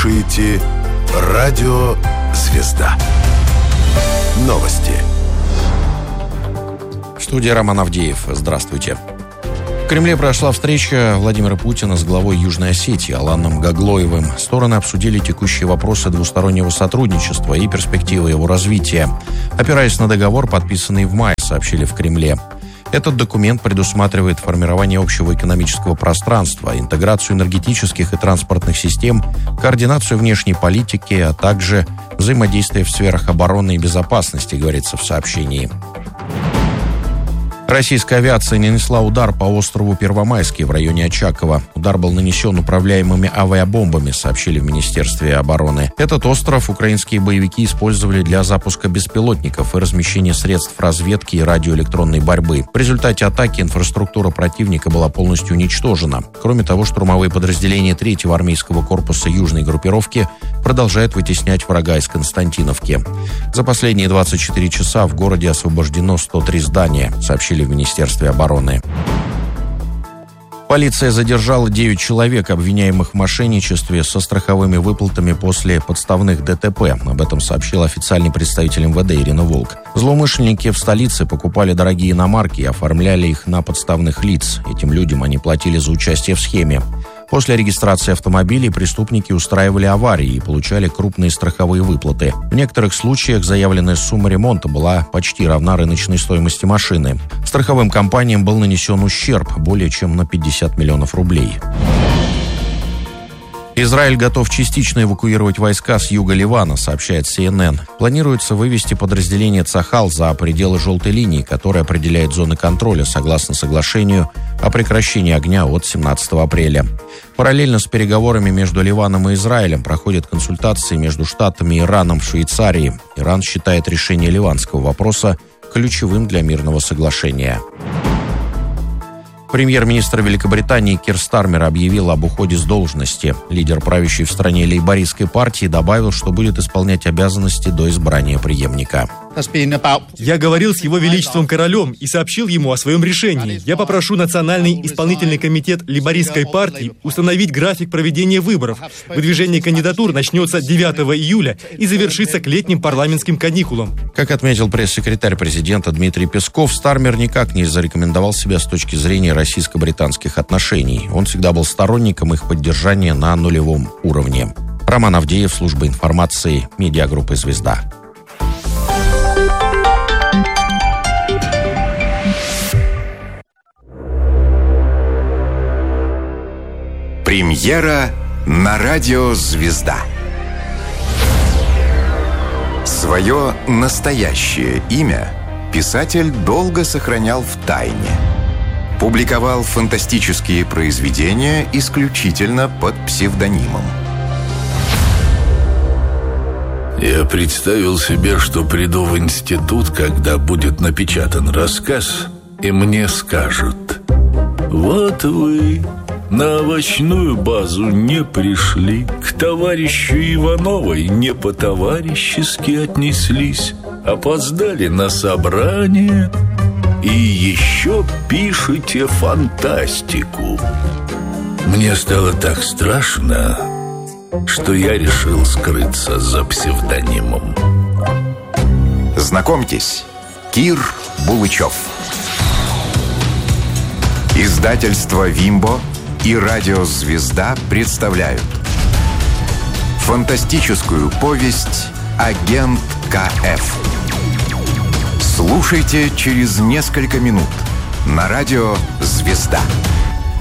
слушаете Радио «Звезда». Новости. В студии Роман Авдеев. Здравствуйте. В Кремле прошла встреча Владимира Путина с главой Южной Осетии Аланом Гаглоевым. Стороны обсудили текущие вопросы двустороннего сотрудничества и перспективы его развития. Опираясь на договор, подписанный в мае, сообщили в Кремле. Этот документ предусматривает формирование общего экономического пространства, интеграцию энергетических и транспортных систем, координацию внешней политики, а также взаимодействие в сферах обороны и безопасности, говорится в сообщении. Российская авиация нанесла удар по острову Первомайский в районе Очакова. Удар был нанесен управляемыми авиабомбами, сообщили в Министерстве обороны. Этот остров украинские боевики использовали для запуска беспилотников и размещения средств разведки и радиоэлектронной борьбы. В результате атаки инфраструктура противника была полностью уничтожена. Кроме того, штурмовые подразделения 3-го армейского корпуса южной группировки продолжают вытеснять врага из Константиновки. За последние 24 часа в городе освобождено 103 здания, сообщили в Министерстве обороны. Полиция задержала 9 человек, обвиняемых в мошенничестве со страховыми выплатами после подставных ДТП. Об этом сообщил официальный представитель МВД Ирина Волк. Злоумышленники в столице покупали дорогие иномарки и оформляли их на подставных лиц. Этим людям они платили за участие в схеме. После регистрации автомобилей преступники устраивали аварии и получали крупные страховые выплаты. В некоторых случаях заявленная сумма ремонта была почти равна рыночной стоимости машины. Страховым компаниям был нанесен ущерб более чем на 50 миллионов рублей. Израиль готов частично эвакуировать войска с юга Ливана, сообщает CNN. Планируется вывести подразделение Цахал за пределы желтой линии, которая определяет зоны контроля согласно соглашению о прекращении огня от 17 апреля. Параллельно с переговорами между Ливаном и Израилем проходят консультации между Штатами и Ираном в Швейцарии. Иран считает решение ливанского вопроса ключевым для мирного соглашения. Премьер-министр Великобритании Кир Стармер объявил об уходе с должности. Лидер правящей в стране лейбористской партии добавил, что будет исполнять обязанности до избрания преемника. Я говорил с его величеством королем и сообщил ему о своем решении. Я попрошу Национальный исполнительный комитет лейбористской партии установить график проведения выборов. Выдвижение кандидатур начнется 9 июля и завершится к летним парламентским каникулам. Как отметил пресс-секретарь президента Дмитрий Песков, Стармер никак не зарекомендовал себя с точки зрения российско-британских отношений. Он всегда был сторонником их поддержания на нулевом уровне. Роман Авдеев, служба информации, медиагруппы «Звезда». Премьера на радио «Звезда». Свое настоящее имя писатель долго сохранял в тайне. Публиковал фантастические произведения исключительно под псевдонимом. Я представил себе, что приду в институт, когда будет напечатан рассказ, и мне скажут: «Вот вы на овощную базу не пришли, к товарищу Ивановой не по-товарищески отнеслись, опоздали на собрание и еще пишете фантастику». Мне стало так страшно, что я решил скрыться за псевдонимом. Знакомьтесь, Кир Булычев. Издательство «Вимбо» и радио «Звезда» представляют фантастическую повесть «Агент К.Ф». Слушайте через несколько минут на радио «Звезда».